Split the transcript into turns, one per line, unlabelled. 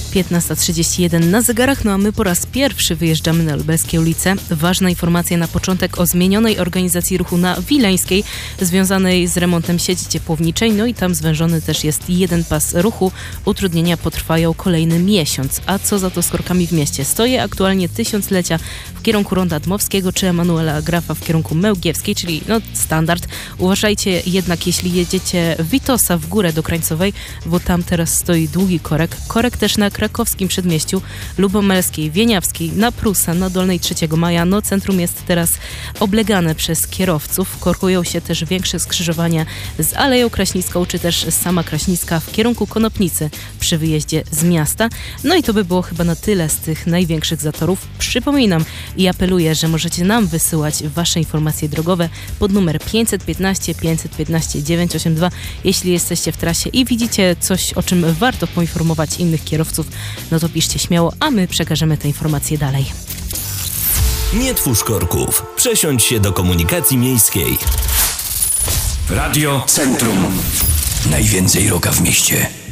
15:31 na zegarach, no a my po raz pierwszy wyjeżdżamy na Lubelskie ulice. Ważna informacja na początek o zmienionej organizacji ruchu na Wileńskiej, związanej z remontem sieci ciepłowniczej, no i tam zwężony też jest jeden pas ruchu. Utrudnienia potrwają kolejny miesiąc. A co za to z korkami w mieście? Stoję aktualnie Tysiąclecia w kierunku Ronda Dmowskiego, czy Emanuela Grafa w kierunku Mełgiewskiej, czyli standard. Uważajcie jednak, jeśli jedziecie Witosa w górę do Krańcowej, bo tam teraz stoi długi korek. Korek też na Krakowskim Przedmieściu, Lubomelskiej, Wieniawskiej, na Prusa, na Dolnej 3 Maja. No centrum jest teraz oblegane przez kierowców. Korkują się też większe skrzyżowania z Aleją Kraśnicką, czy też sama Kraśnicka w kierunku Konopnicy przy wyjeździe z miasta. No i to by było chyba na tyle z tych największych zatorów. Przypominam i apeluję, że możecie nam wysyłać wasze informacje drogowe pod numer 515 515 982. Jeśli jesteście w trasie i widzicie coś, o czym warto poinformować innych kierowców, no to piszcie śmiało, a my przekażemy te informacje dalej.
Nie twórz korków. Przesiądź się do komunikacji miejskiej.
Radio Centrum. Najwięcej rocka w mieście.